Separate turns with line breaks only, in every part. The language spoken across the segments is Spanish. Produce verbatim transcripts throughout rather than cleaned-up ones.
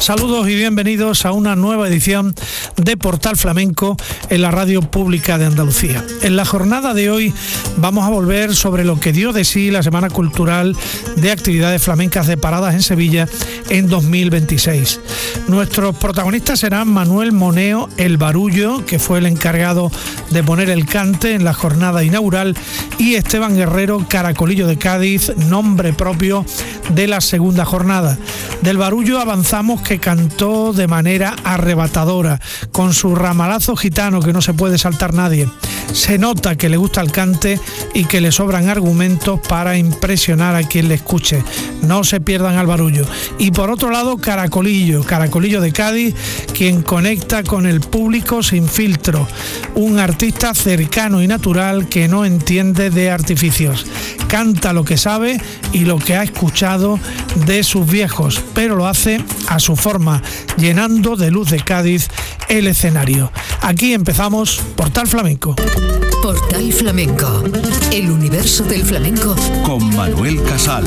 Saludos y bienvenidos a una nueva edición de Portal Flamenco en la Radio Pública de Andalucía. En la jornada de hoy vamos a volver sobre lo que dio de sí la Semana Cultural de Actividades Flamencas de Paradas en Sevilla en dos mil veintiséis. Nuestros protagonistas serán Manuel Moneo, el Barullo, que fue el encargado de poner el cante en la jornada inaugural, y Esteban Guerrero, Caracolillo de Cádiz, nombre propio de la segunda jornada. Del Barullo avanzamos que cantó de manera arrebatadora, con su ramalazo gitano que no se puede saltar nadie. Se nota que le gusta el cante y que le sobran argumentos para impresionar a quien le escuche. No se pierdan al Barullo. Y por otro lado, Caracolillo, Caracolillo de Cádiz, quien conecta con el público sin filtro. Un artista cercano y natural que no entiende de artificios. Canta lo que sabe y lo que ha escuchado de sus viejos, pero lo hace a su forma, llenando de luz de Cádiz el escenario. Aquí empezamos Portal Flamenco.
Portal Flamenco, el universo del flamenco
con Manuel Casal.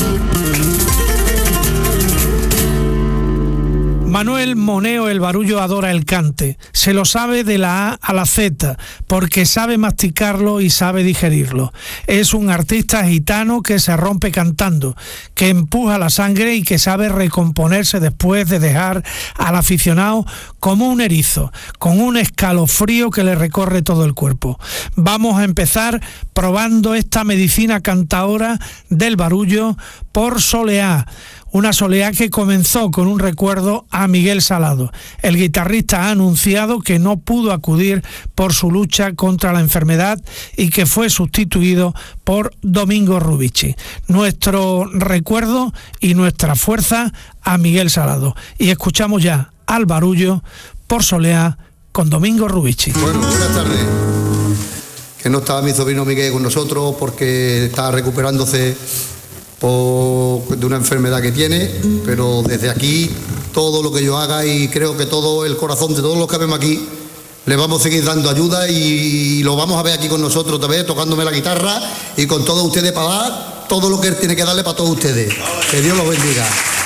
Manuel Moneo, el Barullo, adora el cante. Se lo sabe de la A a la Z, porque sabe masticarlo y sabe digerirlo. Es un artista gitano que se rompe cantando, que empuja la sangre y que sabe recomponerse después de dejar al aficionado como un erizo, con un escalofrío que le recorre todo el cuerpo. Vamos a empezar probando esta medicina cantaora del Barullo por Soleá. Una Soleá que comenzó con un recuerdo a Miguel Salado. El guitarrista ha anunciado que no pudo acudir por su lucha contra la enfermedad y que fue sustituido por Domingo Rubici. Nuestro recuerdo y nuestra fuerza a Miguel Salado. Y escuchamos ya al Barullo por Soleá con Domingo Rubici.
Bueno, buenas tardes. Que no estaba mi sobrino Miguel con nosotros porque está recuperándose Por, de una enfermedad que tiene, pero desde aquí todo lo que yo haga, y creo que todo el corazón de todos los que vemos aquí, le vamos a seguir dando ayuda y lo vamos a ver aquí con nosotros otra vez, tocándome la guitarra y con todos ustedes para dar todo lo que él tiene que darle para todos ustedes. Que Dios los bendiga.